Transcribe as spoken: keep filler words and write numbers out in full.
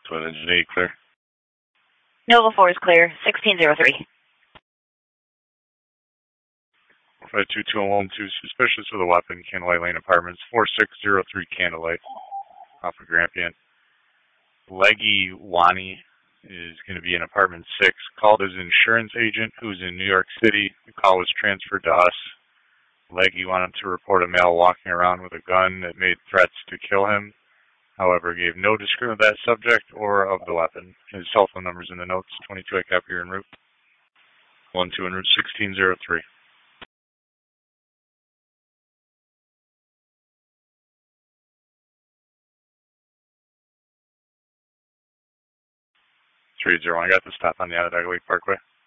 Twin engine eight clear. Nova four is clear, sixteen zero three. five two two one two, suspicious of the weapon, Candlelight Lane Apartments, four six zero three Candlelight, off of Grampian. Leggy Wani is going to be in apartment six. Called his insurance agent who's in New York City. The call was transferred to us. Leggy wanted to report a male walking around with a gun that made threats to kill him. However, gave no description of that subject or of the weapon. His cell phone number's in the notes. twenty-two, I copy you en route. one two en route, sixteen zero three. three zero one, I got the stop on the Onondaga Lake Parkway.